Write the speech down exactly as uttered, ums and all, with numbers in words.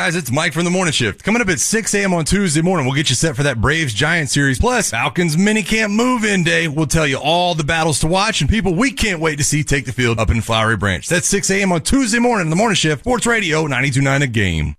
guys? It's Mike from the Morning Shift. Coming up at six a.m. on Tuesday morning, we'll get you set for that Braves-Giants series. Plus, Falcons minicamp move-in day. We'll tell you all the battles to watch and people we can't wait to see take the field up in Flowery Branch. That's six a.m. on Tuesday morning in the Morning Shift. Sports Radio ninety-two point nine A Game.